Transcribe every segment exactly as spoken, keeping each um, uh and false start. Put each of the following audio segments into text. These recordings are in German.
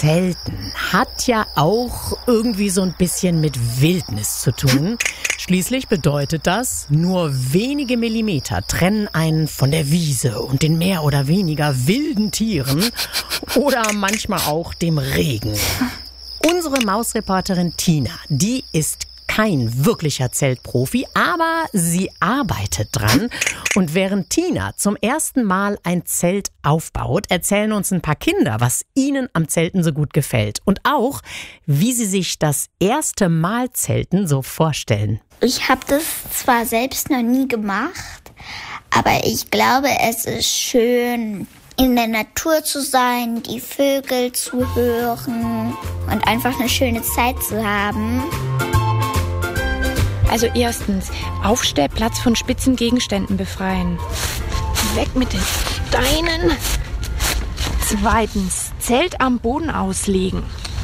Zelten hat ja auch irgendwie so ein bisschen mit Wildnis zu tun. Schließlich bedeutet das, nur wenige Millimeter trennen einen von der Wiese und den mehr oder weniger wilden Tieren oder manchmal auch dem Regen. Unsere Mausreporterin Tina, die ist kein wirklicher Zeltprofi, aber sie arbeitet dran. Und während Tina zum ersten Mal ein Zelt aufbaut, erzählen uns ein paar Kinder, was ihnen am Zelten so gut gefällt. Und auch, wie sie sich das erste Mal Zelten so vorstellen. Ich habe das zwar selbst noch nie gemacht, aber ich glaube, es ist schön, in der Natur zu sein, die Vögel zu hören und einfach eine schöne Zeit zu haben. Also erstens, Aufstellplatz von spitzen Gegenständen befreien. Weg mit den Steinen. Zweitens, Zelt am Boden auslegen.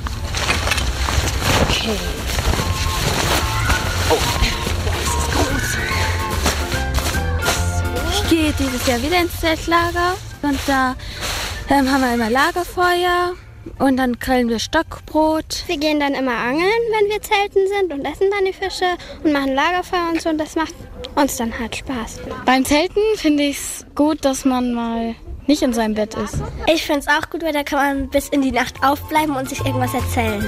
Okay. Oh, das ist groß. Ich gehe dieses Jahr wieder ins Zeltlager und da ähm, haben wir immer Lagerfeuer. Und dann grillen wir Stockbrot. Wir gehen dann immer angeln, wenn wir zelten sind und essen dann die Fische und machen Lagerfeuer und so. Und das macht uns dann halt Spaß. Beim Zelten finde ich es gut, dass man mal nicht in seinem Bett ist. Ich finde es auch gut, weil da kann man bis in die Nacht aufbleiben und sich irgendwas erzählen.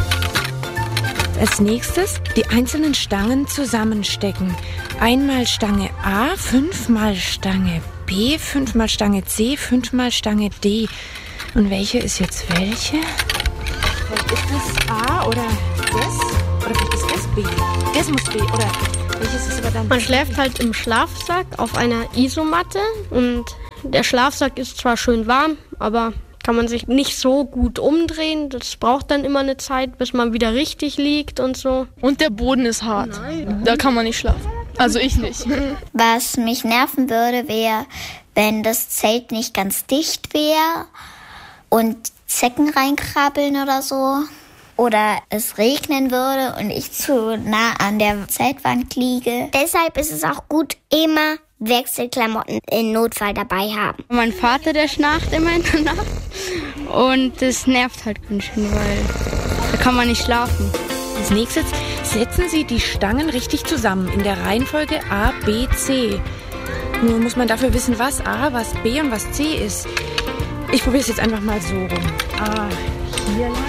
Als nächstes die einzelnen Stangen zusammenstecken. Einmal Stange A, fünfmal Stange B, fünfmal Stange C, fünfmal Stange D. Und welche ist jetzt welche? Vielleicht ist das A oder das? Oder vielleicht ist das B? Das muss B, oder welches ist aber dann? Man schläft halt im Schlafsack auf einer Isomatte und der Schlafsack ist zwar schön warm, aber kann man sich nicht so gut umdrehen. Das braucht dann immer eine Zeit, bis man wieder richtig liegt und so. Und der Boden ist hart. Nein. Da kann man nicht schlafen. Also ich nicht. Was mich nerven würde, wäre, wenn das Zelt nicht ganz dicht wäre und Zecken reinkrabbeln oder so. Oder es regnen würde und ich zu nah an der Zeltwand liege. Deshalb ist es auch gut, immer Wechselklamotten im Notfall dabei haben. Mein Vater, der schnarcht immer in der Nacht. Und das nervt halt ganz schön, weil da kann man nicht schlafen. Als nächstes setzen Sie die Stangen richtig zusammen in der Reihenfolge A, B, C. Nur muss man dafür wissen, was A, was B und was C ist. Ich probiere es jetzt einfach mal so rum. A hier lang.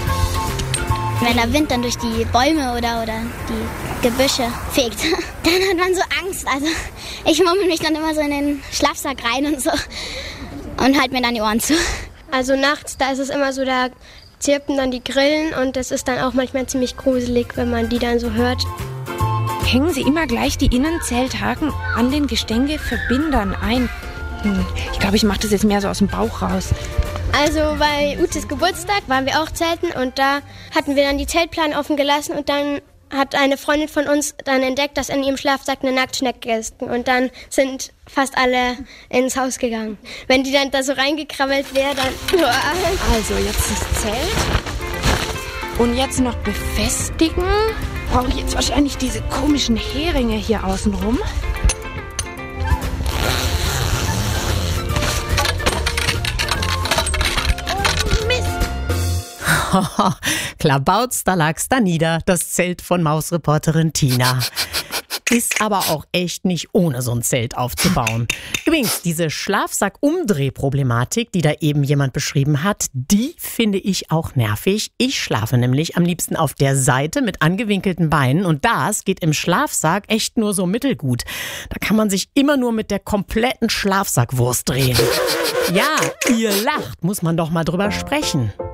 Wenn der Wind dann durch die Bäume oder, oder die Gebüsche fegt, dann hat man so Angst. Also ich murmel mich dann immer so in den Schlafsack rein und so und halte mir dann die Ohren zu. Also nachts, da ist es immer so, da zirpen dann die Grillen und das ist dann auch manchmal ziemlich gruselig, wenn man die dann so hört. Hängen Sie immer gleich die Innenzelthaken an den Gestängeverbindern ein. Ich glaube, ich mache das jetzt mehr so aus dem Bauch raus. Also bei Utes Geburtstag waren wir auch zelten und da hatten wir dann die Zeltplanen offen gelassen und dann hat eine Freundin von uns dann entdeckt, dass in ihrem Schlafsack eine Nacktschnecke ist und dann sind fast alle ins Haus gegangen. Wenn die dann da so reingekrabbelt wäre, dann... Also jetzt das Zelt und jetzt noch befestigen. Brauche ich jetzt wahrscheinlich diese komischen Heringe hier außenrum. Klabauz, da lag's da nieder, das Zelt von Mausreporterin Tina. Ist aber auch echt nicht ohne so ein Zelt aufzubauen. Übrigens, diese Schlafsack-Umdreh-Problematik, die da eben jemand beschrieben hat, die finde ich auch nervig. Ich schlafe nämlich am liebsten auf der Seite mit angewinkelten Beinen und das geht im Schlafsack echt nur so mittelgut. Da kann man sich immer nur mit der kompletten Schlafsackwurst drehen. Ja, ihr lacht, muss man doch mal drüber sprechen.